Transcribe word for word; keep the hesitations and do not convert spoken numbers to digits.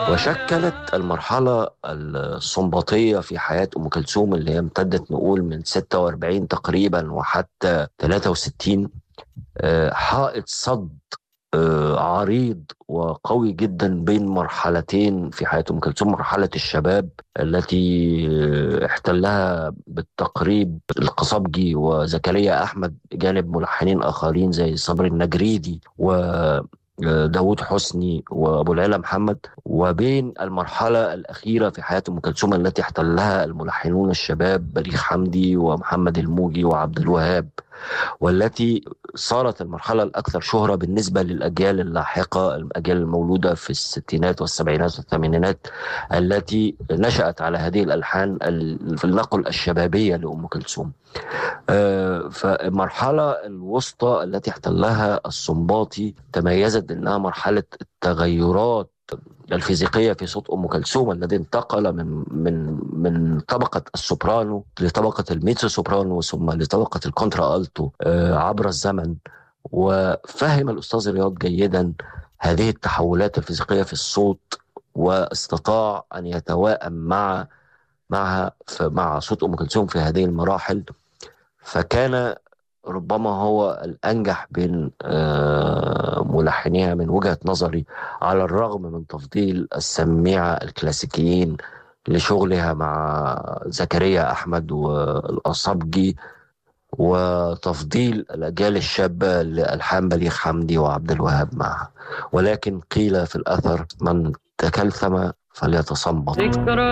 وشكلت المرحلة السنباطية في حياة أم كلثوم اللي هي امتدت نقول من ستة وأربعين تقريبا وحتى ثلاثة وستين آه، حائط صد آه، عريض وقوي جدا بين مرحلتين في حياة أم كلثوم. مرحلة الشباب التي آه، احتلها بالتقريب القصبجي وزكريا أحمد بجانب ملحنين آخرين زي صبري النجريدي و داود حسني وابو العلا محمد، وبين المرحله الاخيره في حياه ام كلثوم التي احتلها الملحنون الشباب بليغ حمدي ومحمد الموجي وعبد الوهاب، والتي صارت المرحلة الأكثر شهرة بالنسبة للأجيال اللاحقة، الأجيال المولودة في الستينات والسبعينات والثمانينات، التي نشأت على هذه الألحان ال- في النقل الشبابية لأم كلثوم. آه، فالمرحلة الوسطى التي احتلها السنباطي تميزت بأنها مرحلة التغيرات الفيزيقية في صوت أم كلثوم، الذي انتقل من من من طبقة السوبرانو لطبقة الميتسو سوبرانو ثم لطبقة الكونترا ألتو آه، عبر الزمن. وفهم الأستاذ رياض جيدا هذه التحولات الفيزيقية في الصوت، واستطاع أن يتوائم مع معها ف- مع صوت أم كلثوم في هذه المراحل. فكان ربما هو الأنجح بين آه، ملحنيها من وجهة نظري، على الرغم من تفضيل السميعة الكلاسيكيين لشغلها مع زكريا أحمد والأصابجي، وتفضيل الأجيال الشابة لألحان بليغ حمدي وعبد الوهاب معها. ولكن قيل في الأثر: من تكلثم فليتصنبط.